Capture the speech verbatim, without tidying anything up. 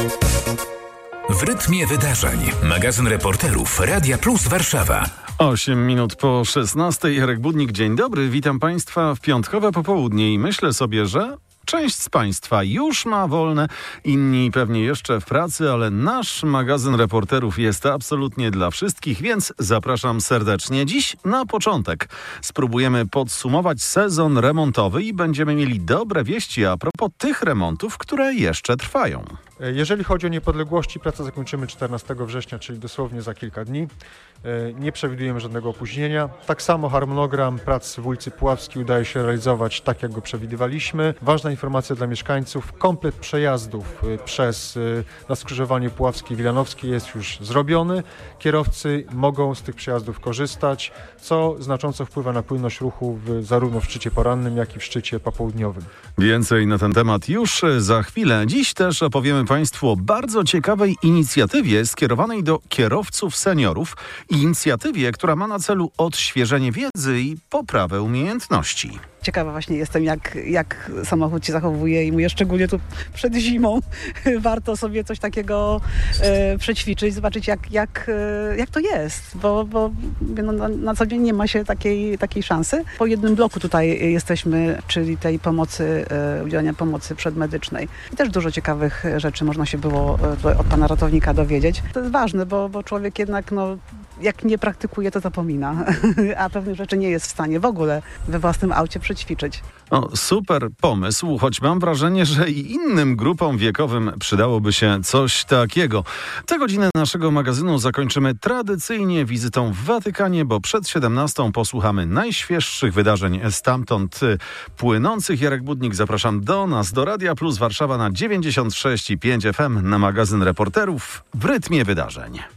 W rytmie wydarzeń. Magazyn reporterów Radia Plus Warszawa. osiem minut po szesnastej. Jarek Budnik, dzień dobry. Witam Państwa w piątkowe popołudnie i myślę sobie, że część z Państwa już ma wolne, inni pewnie jeszcze w pracy, ale nasz magazyn reporterów jest absolutnie dla wszystkich, więc zapraszam serdecznie. Dziś na początek spróbujemy podsumować sezon remontowy i będziemy mieli dobre wieści a propos tych remontów, które jeszcze trwają. Jeżeli chodzi o niepodległości, pracę zakończymy czternastego września, czyli dosłownie za kilka dni. Nie przewidujemy żadnego opóźnienia. Tak samo harmonogram prac w ulicy Puławskiej udaje się realizować tak, jak go przewidywaliśmy. Ważna informacja dla mieszkańców. Komplet przejazdów przez na skrzyżowaniu Puławskiej-Wilanowskiej jest już zrobiony. Kierowcy mogą z tych przejazdów korzystać, co znacząco wpływa na płynność ruchu w, zarówno w szczycie porannym, jak i w szczycie popołudniowym. Więcej na ten temat już za chwilę. Dziś też opowiemy Państwu o bardzo ciekawej inicjatywie skierowanej do kierowców seniorów. Inicjatywie, która ma na celu odświeżenie wiedzy i poprawę umiejętności. Ciekawa właśnie jestem, jak, jak samochód się zachowuje i mówię, szczególnie tu przed zimą warto sobie coś takiego e, przećwiczyć, zobaczyć jak, jak, e, jak to jest, bo, bo no, na, na co dzień nie ma się takiej, takiej szansy. Po jednym bloku tutaj jesteśmy, czyli tej pomocy, e, udzielania pomocy przedmedycznej. I też dużo ciekawych rzeczy można się było e, od pana ratownika dowiedzieć. To jest ważne, bo, bo człowiek jednak no, jak nie praktykuje, to zapomina, a pewnych rzeczy nie jest w stanie w ogóle we własnym aucie przećwiczyć. No, super pomysł, choć mam wrażenie, że i innym grupom wiekowym przydałoby się coś takiego. Tę godzinę naszego magazynu zakończymy tradycyjnie wizytą w Watykanie, bo przed siedemnastą posłuchamy najświeższych wydarzeń stamtąd płynących. Jarek Budnik, zapraszam do nas, do Radia Plus Warszawa na dziewięćdziesiąt sześć i pięć F M, na magazyn reporterów w rytmie wydarzeń.